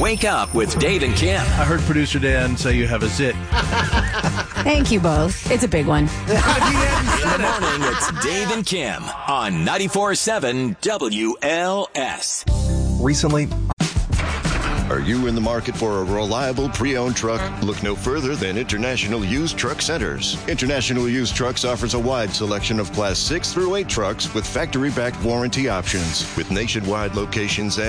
Wake up with Dave and Kim. I heard producer Dan say you have a zit. Thank you both. It's a big one. In the morning, it's Dave and Kim on 94.7 WLS. Recently, Are you in the market for a reliable pre-owned truck? Look no further than International Used Truck Centers. International Used Trucks offers a wide selection of Class 6 through 8 trucks with factory-backed warranty options. With nationwide locations and